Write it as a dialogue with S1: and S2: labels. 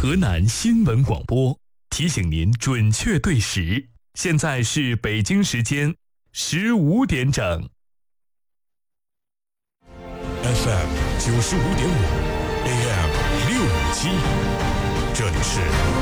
S1: 河南新闻广播提醒您准确对时，现在是北京时间15点整。
S2: FM 95.5 AM 657，这里是